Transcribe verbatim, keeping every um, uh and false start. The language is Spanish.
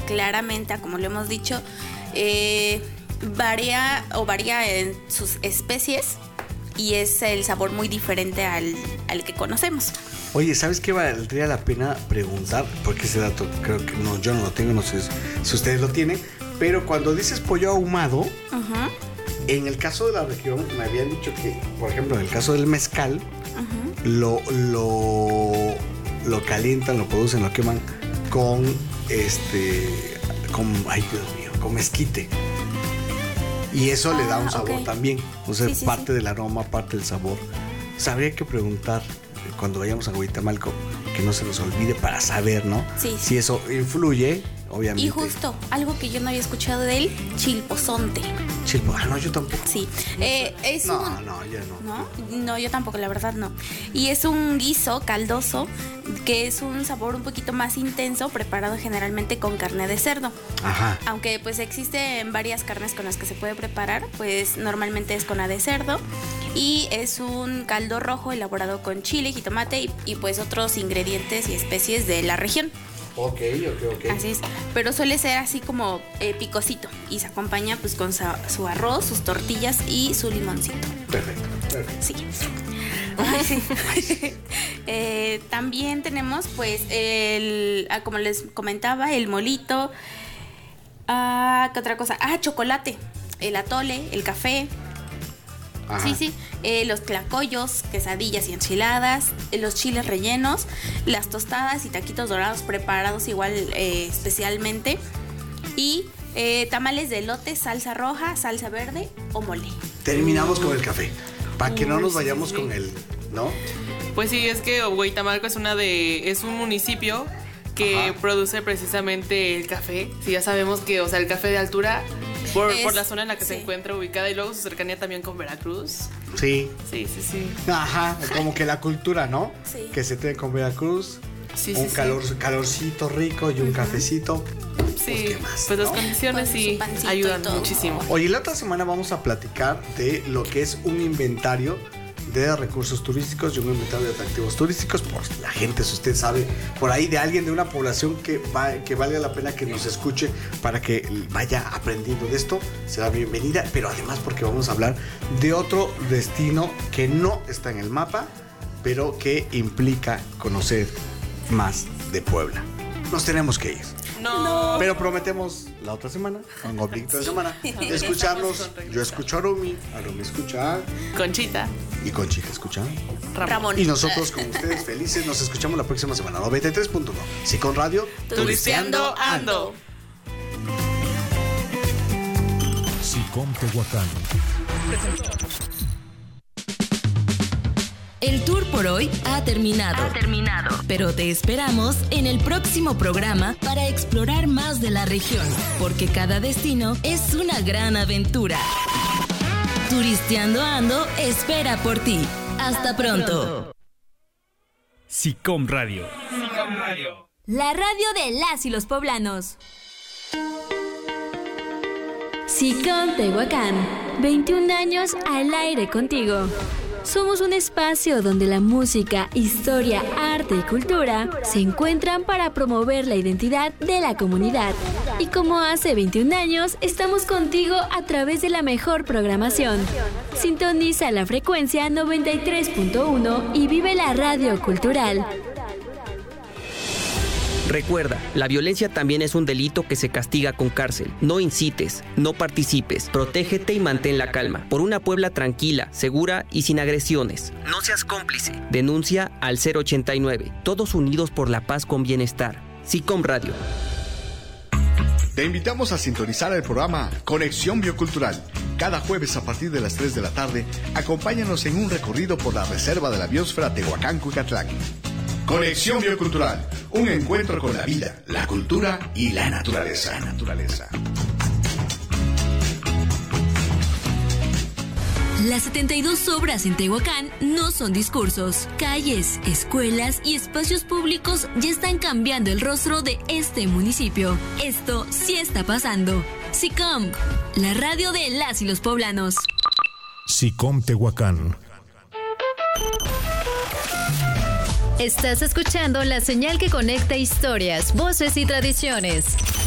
claramente, como lo hemos dicho, eh, varía o varía en sus especies y es el sabor muy diferente al, al que conocemos. Oye, ¿sabes qué valdría la pena preguntar? Porque ese dato creo que no, yo no lo tengo, no sé si ustedes lo tienen, pero cuando dices pollo ahumado, uh-huh. en el caso de la región me habían dicho que, por ejemplo, en el caso del mezcal, uh-huh. lo, lo, lo calientan, lo producen, lo queman con este, con, ay Dios mío, con mezquite. Y eso ah, le da un sabor okay. también, o sea, sí, sí, parte sí. del aroma, parte del sabor. Sabría que preguntar cuando vayamos a Huitamalco, que no se nos olvide para saber, ¿no? Sí. Si eso influye, obviamente. Y justo, algo que yo no había escuchado de él, chilpozonte. Chilpo, ah, no, yo tampoco. Sí. Eh, es no, un, no, yo no. no. No, yo tampoco, la verdad no. Y es un guiso caldoso que es un sabor un poquito más intenso, preparado generalmente con carne de cerdo. Ajá. Aunque pues existen varias carnes con las que se puede preparar, pues normalmente es con la de cerdo. Y es un caldo rojo elaborado con chile, jitomate y, y pues otros ingredientes y especies de la región. Ok, ok, ok. Así es, pero suele ser así como eh, picosito y se acompaña pues con su, su arroz, sus tortillas y su limoncito. Perfecto, perfecto. Sí. Ay, sí. eh, también tenemos pues el, ah, como les comentaba, el molito. Ah, ¿qué otra cosa? Ah, chocolate, el atole, el café. Ajá. Sí, sí, eh, los tlacoyos, quesadillas y enchiladas, eh, los chiles rellenos, las tostadas y taquitos dorados preparados igual eh, especialmente y eh, tamales de elote, salsa roja, salsa verde o mole. Terminamos con el café, para que no nos vayamos sí, sí. con el, ¿no? Pues sí, es que Huitamalco es una de, es un municipio que Ajá. produce precisamente el café. Sí, ya sabemos que, o sea, el café de altura por, es, por la zona en la que sí. se encuentra ubicada y luego su cercanía también con Veracruz. Sí. Sí, sí, sí. Ajá, como que la cultura, ¿no? Sí. Que se tiene con Veracruz. Sí, un sí, calor, sí. calorcito rico y un uh-huh. cafecito. Sí, pues, ¿qué más, pues ¿no? las condiciones sí ayudan muchísimo. Oye, la otra semana vamos a platicar de lo que es un inventario de recursos turísticos y un inventario de atractivos turísticos. Por la gente, si usted sabe por ahí de alguien de una población que, va, que valga la pena que nos escuche para que vaya aprendiendo de esto, será bienvenida, pero además porque vamos a hablar de otro destino que no está en el mapa, pero que implica conocer más de Puebla. Nos tenemos que ir. No. Pero prometemos la otra semana, un obliguito de semana, de escucharnos. Yo escucho a Arumi, Arumi escucha a Conchita. Y Conchita escucha a Ramón. Y nosotros con ustedes felices nos escuchamos la próxima semana. noventa y tres punto uno. Sicom Radio. Turisteando ando. Sicom Tehuacán. El tour por hoy ha terminado. Ha terminado. Pero te esperamos en el próximo programa para explorar más de la región, porque cada destino es una gran aventura. Turisteando Ando espera por ti. Hasta pronto. Sicom Radio. Sicom Radio. La radio de las y los poblanos. Sicom Tehuacán. veintiún años al aire contigo. Somos un espacio donde la música, historia, arte y cultura se encuentran para promover la identidad de la comunidad. Y como hace veintiún años, estamos contigo a través de la mejor programación. Sintoniza la frecuencia noventa y tres punto uno y vive la radio cultural. Recuerda, la violencia también es un delito que se castiga con cárcel. No incites, no participes, protégete y mantén la calma. Por una Puebla tranquila, segura y sin agresiones. No seas cómplice. Denuncia al cero ochenta y nueve. Todos unidos por la paz con bienestar. Sicom Radio. Te invitamos a sintonizar el programa Conexión Biocultural. Cada jueves a partir de las tres de la tarde, acompáñanos en un recorrido por la Reserva de la Biosfera Tehuacán-Cuicatlán. Conexión Biocultural, un encuentro con la vida, la cultura y la naturaleza. naturaleza. Las setenta y dos obras en Tehuacán no son discursos. Calles, escuelas y espacios públicos ya están cambiando el rostro de este municipio. Esto sí está pasando. Sicom, la radio de las y los poblanos. Sicom Tehuacán. Estás escuchando la señal que conecta historias, voces y tradiciones.